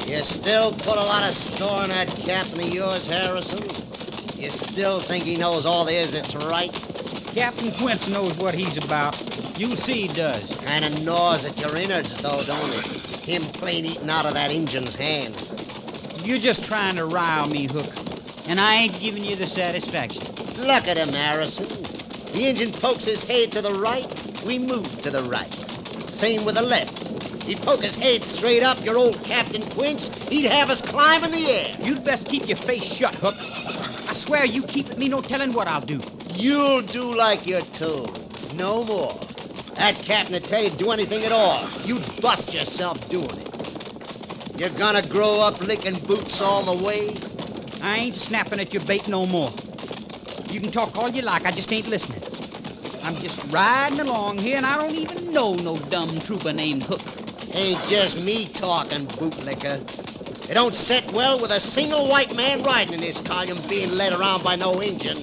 You still put a lot of store in that captain of yours, Harrison? You still think he knows all there is that's right? Captain Quince knows what he's about. You'll see he does. Kinda gnaws at your innards, though, don't it? Him plain eating out of that Injun's hand. You're just trying to rile me, Hook. And I ain't giving you the satisfaction. Look at him, Harrison. The Injun pokes his head to the right, we move to the right. Same with the left. He'd poke his head straight up, your old Captain Quince. He'd have us climb in the air. You'd best keep your face shut, Hook. I swear you keep at me no telling what I'll do. You'll do like you're told. No more. That captain would tell you to do anything at all. You'd bust yourself doing it. You're gonna grow up licking boots all the way? I ain't snapping at your bait no more. You can talk all you like, I just ain't listening. I'm just riding along here, and I don't even know no dumb trooper named Hook. Ain't just me talking, bootlicker. It don't set well with a single white man riding in this column being led around by no Injun.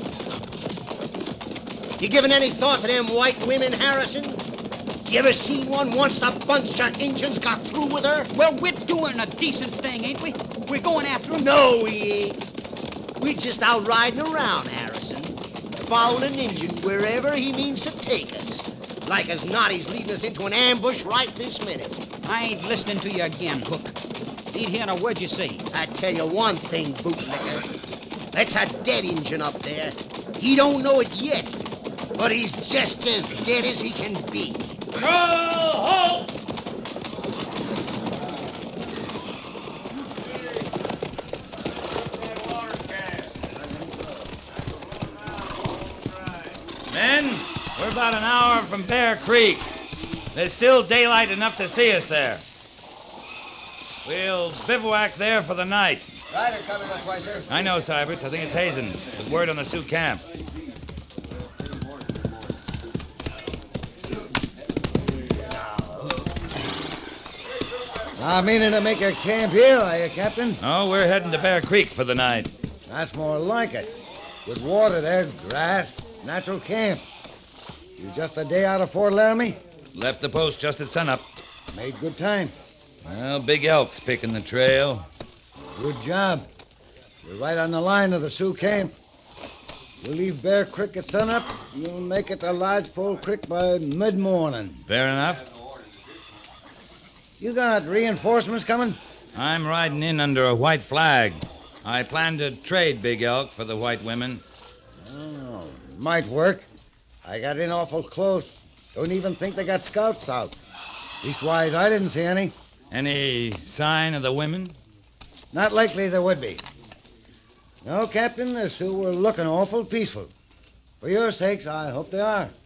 You giving any thought to them white women, Harrison? You ever seen one once the bunch of Injuns got through with her? Well, we're doing a decent thing, ain't we? We're going after him. No, we ain't. We're just out riding around, Harrison. Following an Injun wherever he means to take us. Like as not, he's leading us into an ambush right this minute. I ain't listening to you again, Hook. Ain't hearing a word you say. I tell you one thing, bootlicker. That's a dead Injun up there. He don't know it yet, but he's just as dead as he can be. Halt! Men, we're about an hour from Bear Creek. There's still daylight enough to see us there. We'll bivouac there for the night. Ryder coming this way, sir. I know, Syberts. I think it's Hazen, with word on the Sioux camp. Not meaning to make a camp here, are you, Captain? Oh, we're heading to Bear Creek for the night. That's more like it. With water there, grass, natural camp. You just a day out of Fort Laramie? Left the post just at sunup. Made good time. Well, Big Elk's picking the trail. Good job. You're right on the line of the Sioux camp. We'll leave Bear Creek at sunup. You'll make it to Lodgepole Creek by mid-morning. Fair enough. You got reinforcements coming? I'm riding in under a white flag. I plan to trade Big Elk for the white women. Oh, might work. I got in awful close. Don't even think they got scouts out. Leastwise, I didn't see any. Any sign of the women? Not likely there would be. No, Captain, the Sioux were looking awful peaceful. For your sakes, I hope they are.